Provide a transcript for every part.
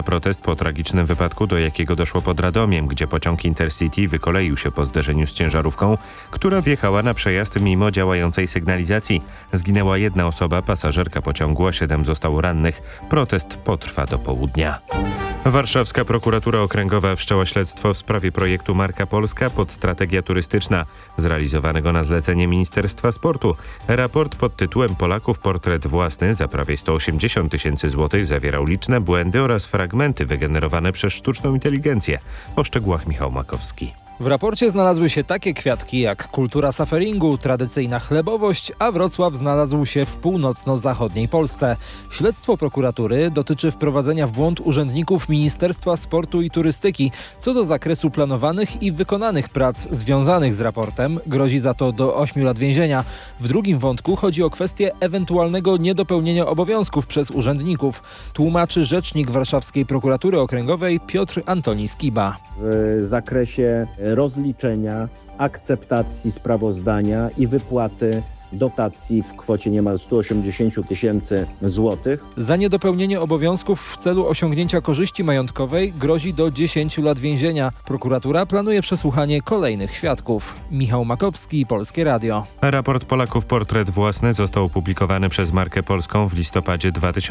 protest po tragicznym wypadku, do jakiego doszło pod Radomiem, gdzie pociąg Intercity wykoleił się po zderzeniu z ciężarówką, która wjechała na przejazd mimo działającej sygnalizacji. Zginęła jedna osoba, pasażerka pociągu, a 7 zostało rannych. Protest potrwa do południa. Warszawska prokuratura okręgowa wszczęła śledztwo w sprawie projektu Marka Polska pod strategia turystyczna, zrealizowanego na zlecenie Ministerstwa Sportu. Raport pod tytułem Polaków portret własny za prawie 180 tysięcy złotych zawierał liczne błędy oraz fragmenty wygenerowane przez sztuczną inteligencję. O szczegółach Michał Makowski. W raporcie znalazły się takie kwiatki jak kultura sufferingu, tradycyjna chlebowość, a Wrocław znalazł się w północno-zachodniej Polsce. Śledztwo prokuratury dotyczy wprowadzenia w błąd urzędników Ministerstwa Sportu i Turystyki. Co do zakresu planowanych i wykonanych prac związanych z raportem, grozi za to do 8 lat więzienia. W drugim wątku chodzi o kwestię ewentualnego niedopełnienia obowiązków przez urzędników, tłumaczy rzecznik Warszawskiej Prokuratury Okręgowej Piotr Antoni Skiba. W zakresie rozliczenia, akceptacji sprawozdania i wypłaty dotacji w kwocie niemal 180 tysięcy złotych. Za niedopełnienie obowiązków w celu osiągnięcia korzyści majątkowej grozi do 10 lat więzienia. Prokuratura planuje przesłuchanie kolejnych świadków. Michał Makowski, Polskie Radio. Raport Polaków portret własny został opublikowany przez Markę Polską w listopadzie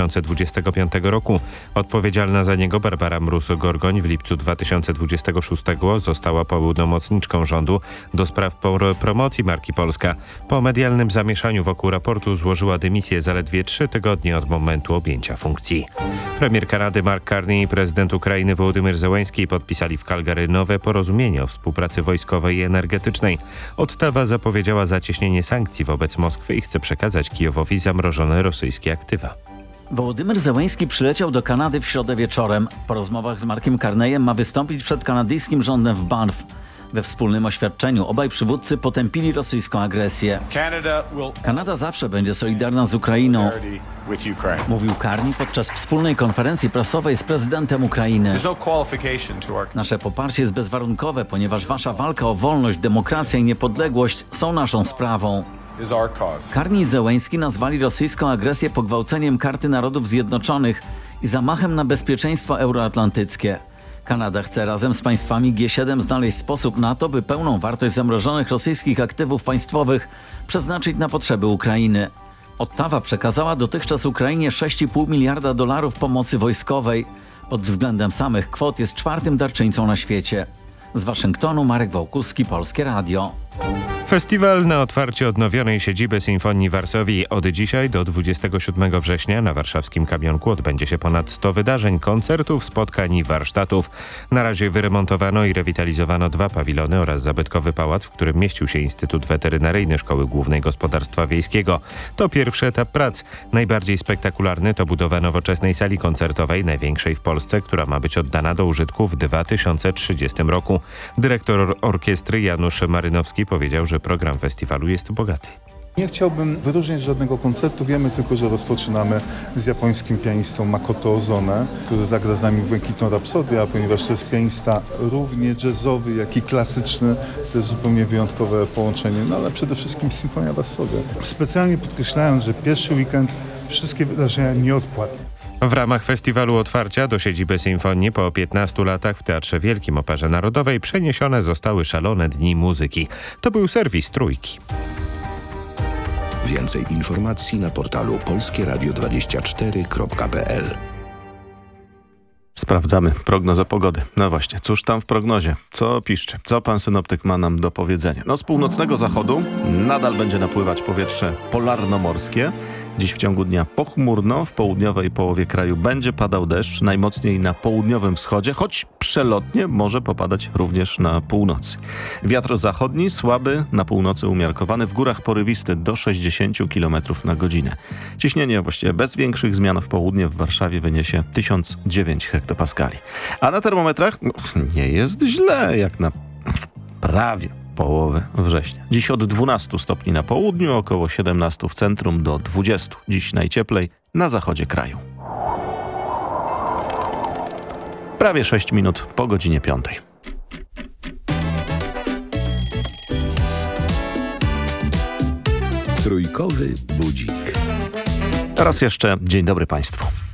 2025 roku. Odpowiedzialna za niego Barbara Mróz-Gorgoń w lipcu 2026 została pełnomocniczką rządu do spraw promocji marki Polska. Po medialnym zamieszaniu wokół raportu złożyła dymisję zaledwie 3 tygodnie od momentu objęcia funkcji. Premier Kanady Mark Carney i prezydent Ukrainy Wołodymyr Zełenski podpisali w Calgary nowe porozumienie o współpracy wojskowej i energetycznej. Ottawa zapowiedziała zacieśnienie sankcji wobec Moskwy i chce przekazać Kijowowi zamrożone rosyjskie aktywa. Wołodymyr Zełenski przyleciał do Kanady w środę wieczorem. Po rozmowach z Markiem Carneyem ma wystąpić przed kanadyjskim rządem w Banff. We wspólnym oświadczeniu obaj przywódcy potępili rosyjską agresję. Kanada zawsze będzie solidarna z Ukrainą, mówił Carney podczas wspólnej konferencji prasowej z prezydentem Ukrainy. Nasze poparcie jest bezwarunkowe, ponieważ wasza walka o wolność, demokrację i niepodległość są naszą sprawą. Carney i Zełenski nazwali rosyjską agresję pogwałceniem Karty Narodów Zjednoczonych i zamachem na bezpieczeństwo euroatlantyckie. Kanada chce razem z państwami G7 znaleźć sposób na to, by pełną wartość zamrożonych rosyjskich aktywów państwowych przeznaczyć na potrzeby Ukrainy. Ottawa przekazała dotychczas Ukrainie $6,5 miliarda pomocy wojskowej. Pod względem samych kwot jest 4. darczyńcą na świecie. Z Waszyngtonu Marek Wałkuski, Polskie Radio. Festiwal na otwarcie odnowionej siedziby Sinfonii Varsovii od dzisiaj do 27 września na warszawskim Kamionku odbędzie się ponad 100 wydarzeń, koncertów, spotkań i warsztatów. Na razie wyremontowano i rewitalizowano 2 pawilony oraz zabytkowy pałac, w którym mieścił się Instytut Weterynaryjny Szkoły Głównej Gospodarstwa Wiejskiego. To pierwszy etap prac. Najbardziej spektakularny to budowa nowoczesnej sali koncertowej, największej w Polsce, która ma być oddana do użytku w 2030 roku. Dyrektor orkiestry Janusz Marynowski powiedział, że program festiwalu jest bogaty. Nie chciałbym wyróżniać żadnego koncertu. Wiemy tylko, że rozpoczynamy z japońskim pianistą Makoto Ozone, który zagra z nami Błękitną Rapsodię, a ponieważ to jest pianista równie jazzowy, jak i klasyczny, to jest zupełnie wyjątkowe połączenie, no ale przede wszystkim Sinfonia Varsovia. Specjalnie podkreślając, że pierwszy weekend wszystkie wydarzenia nieodpłatne. W ramach festiwalu otwarcia do siedziby Sinfonii po 15 latach w Teatrze Wielkim Operze Narodowej przeniesione zostały szalone dni muzyki. To był serwis Trójki. Więcej informacji na portalu polskieradio24.pl. Sprawdzamy prognozę pogody. No właśnie, cóż tam w prognozie? Co piszczy? Co pan synoptyk ma nam do powiedzenia? No z północnego zachodu nadal będzie napływać powietrze polarnomorskie. Dziś w ciągu dnia pochmurno, w południowej połowie kraju będzie padał deszcz, najmocniej na południowym wschodzie, choć przelotnie może popadać również na północy. Wiatr zachodni słaby, na północy umiarkowany, w górach porywisty do 60 km na godzinę. Ciśnienie właściwie bez większych zmian w południe w Warszawie wyniesie 1009 hektopaskali. A na termometrach nie jest źle, jak na prawie połowę września. Dziś od 12 stopni na południu, około 17 w centrum do 20. Dziś najcieplej na zachodzie kraju. Prawie 6 minut po godzinie 5. Trójkowy budzik. Raz jeszcze dzień dobry Państwu.